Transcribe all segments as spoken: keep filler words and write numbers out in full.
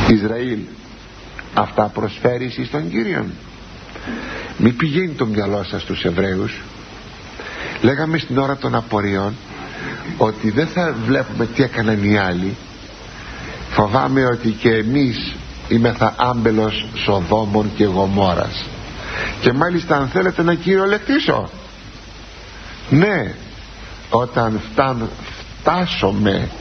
Ισραήλ, αυτά προσφέρεις εις τον Κύριον? Μη πηγαίνει το μυαλό σας στους Εβραίους. Λέγαμε στην ώρα των απορριών ότι δεν θα βλέπουμε τι έκαναν οι άλλοι. Φοβάμαι ότι και εμείς είμεθα άμπελος Σοδόμων και Γομόρας. Και μάλιστα, αν θέλετε να κυριολεκτήσω, ναι, όταν φτάν, φτάσουμε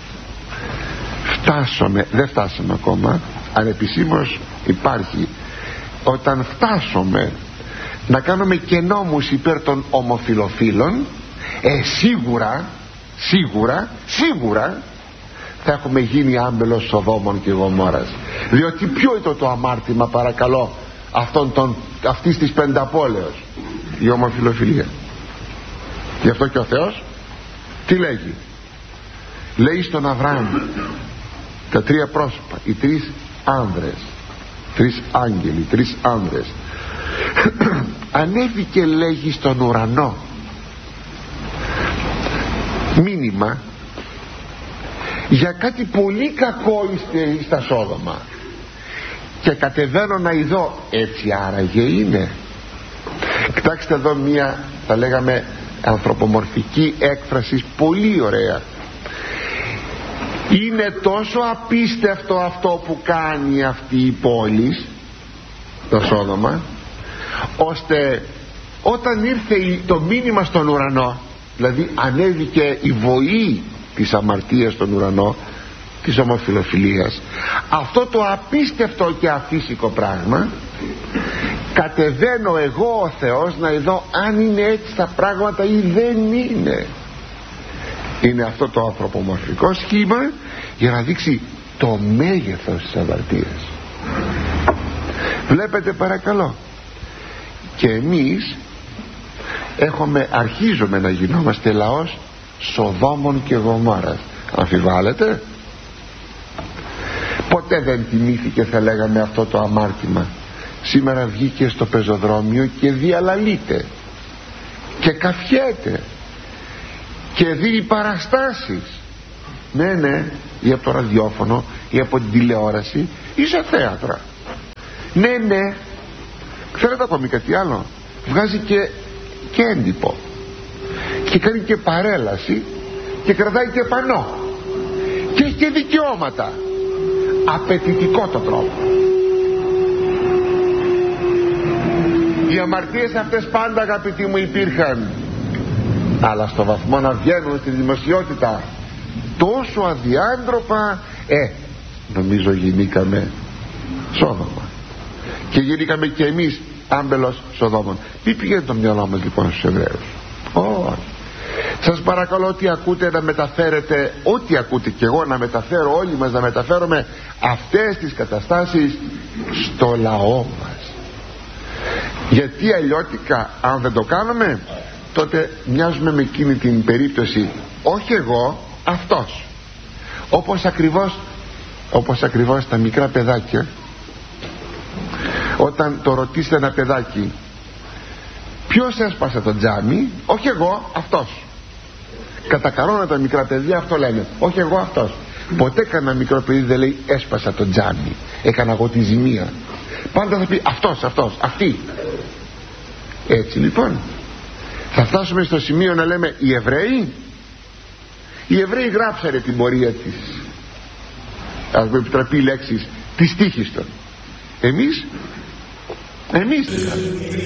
φτάσουμε δεν φτάσαμε ακόμα, ανεπισήμως υπάρχει, όταν φτάσουμε να κάνουμε και νόμους υπέρ των ομοφιλοφίλων, ε, σίγουρα σίγουρα σίγουρα θα έχουμε γίνει άμπελος Σοδόμων και Γομόρας. Διότι ποιο ήταν το αμάρτημα, παρακαλώ, αυτών των, αυτής της πενταπόλεως? Η ομοφιλοφιλία. Γι' αυτό και ο Θεός τι λέγει? Λέει στον Αβραάμ τα τρία πρόσωπα, οι τρεις άνδρες, τρεις άγγελοι, τρεις άνδρες. Ανέβηκε, λέγει, στον ουρανό μήνυμα για κάτι πολύ κακό είστε στα Σόδομα, και κατεβαίνω να ειδώ. Έτσι άραγε είναι? Κοιτάξτε εδώ μία, θα λέγαμε, ανθρωπομορφική έκφραση, πολύ ωραία. Είναι τόσο απίστευτο αυτό που κάνει αυτή η πόλη, το Σόδομα, ώστε όταν ήρθε το μήνυμα στον ουρανό, δηλαδή ανέβηκε η βοή της αμαρτίας στον ουρανό, της ομοφιλοφιλίας, αυτό το απίστευτο και αφύσικο πράγμα, κατεβαίνω εγώ ο Θεός να δω αν είναι έτσι τα πράγματα ή δεν είναι. Είναι αυτό το ανθρωπομορφικό σχήμα για να δείξει το μέγεθος της αμαρτίας. Βλέπετε, παρακαλώ, και εμείς έχουμε, αρχίζουμε να γινόμαστε λαός Σοδόμων και Γομόρας. Αμφιβάλλετε? Ποτέ δεν τιμήθηκε, θα λέγαμε, αυτό το αμάρτημα. Σήμερα βγήκε στο πεζοδρόμιο και διαλαλείται και καφιέται και δίνει παραστάσεις, ναι ναι, ή από το ραδιόφωνο ή από την τηλεόραση ή σε θέατρα. Ναι ναι, ξέρετε ακόμη κάτι άλλο? Βγάζει και, και έντυπο και κάνει και παρέλαση και κρατάει και πανό και έχει και δικαιώματα. Απαιτητικό το τρόπο. Οι αμαρτίες αυτές πάντα, αγαπητοί μου, υπήρχαν, αλλά στο βαθμό να βγαίνουν στη δημοσιότητα τόσο αδιάντροπα, ε, νομίζω γεννήκαμε Σόδομα και γεννήκαμε και εμείς άμπελος Σοδόμων. Μη πηγαίνει το μυαλό μας λοιπόν στους Εβραίους. Όχι. Σας παρακαλώ, ό,τι ακούτε να μεταφέρετε, ό,τι ακούτε και εγώ να μεταφέρω, όλοι μας να μεταφέρουμε αυτές τις καταστάσεις στο λαό μας. Γιατί αλλιώτικα, αν δεν το κάνουμε, τότε μοιάζουμε με εκείνη την περίπτωση, όχι εγώ, αυτός. Όπως ακριβώς, όπως ακριβώς τα μικρά παιδάκια, όταν το ρωτήσετε ένα παιδάκι, ποιος έσπασε το τζάμι? Όχι εγώ, αυτός. Κατά κανόνα τα μικρά παιδιά αυτό λένε, όχι εγώ, αυτός. Ποτέ κανένα μικρό παιδί δεν λέει έσπασα το τζάμι, έκανα εγώ τη ζημία. Πάντα θα πει αυτός, αυτός, αυτή. Έτσι λοιπόν θα φτάσουμε στο σημείο να λέμε οι Εβραίοι οι Εβραίοι γράψανε την πορεία της, ας μου επιτραπεί η λέξη, της τύχης των. Εμείς εμείς